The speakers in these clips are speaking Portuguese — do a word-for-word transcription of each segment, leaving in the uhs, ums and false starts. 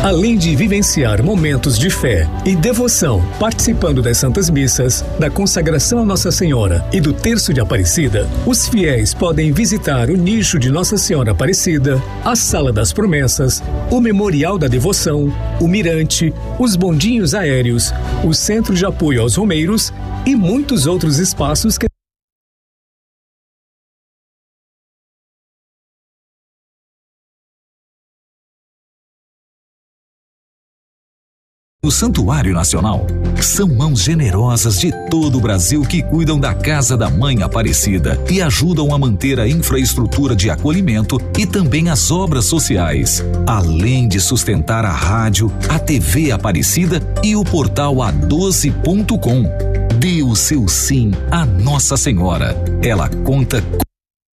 Além de vivenciar momentos de fé e devoção, participando das Santas Missas, da consagração a Nossa Senhora e do Terço de Aparecida, os fiéis podem visitar o nicho de Nossa Senhora Aparecida, a Sala das Promessas, o Memorial da Devoção, o Mirante, os bondinhos aéreos, o Centro de Apoio aos Romeiros e muitos outros espaços que O Santuário Nacional são mãos generosas de todo o Brasil que cuidam da Casa da Mãe Aparecida e ajudam a manter a infraestrutura de acolhimento e também as obras sociais, além de sustentar a rádio, a T V Aparecida e o portal A doze ponto com. Dê o seu sim à Nossa Senhora. Ela conta com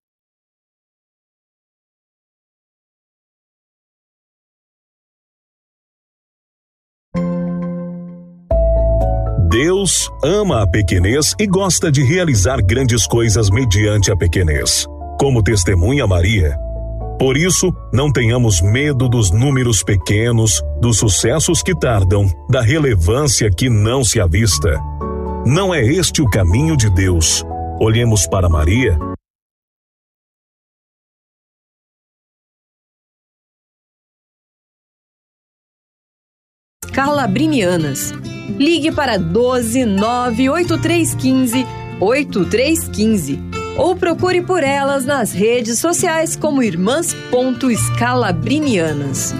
Deus ama a pequenez e gosta de realizar grandes coisas mediante a pequenez, como testemunha Maria. Por isso, não tenhamos medo dos números pequenos, dos sucessos que tardam, da relevância que não se avista. Não é este o caminho de Deus. Olhemos para Maria. Calabrinianas. Ligue para doze nove oito três um cinco oito três um cinco ou procure por elas nas redes sociais como irmãs.escalabrinianas.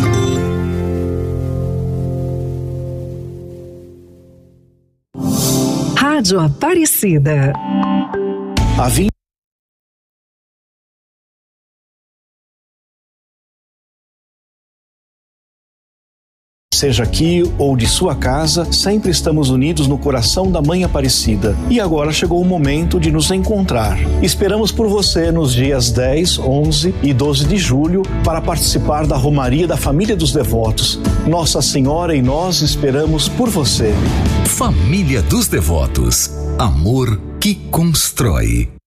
Rádio Aparecida. A vinte Seja aqui ou de sua casa, sempre estamos unidos no coração da Mãe Aparecida. E agora chegou o momento de nos encontrar. Esperamos por você nos dias dez, onze e doze de julho para participar da Romaria da Família dos Devotos. Nossa Senhora e nós esperamos por você. Família dos Devotos. Amor que constrói.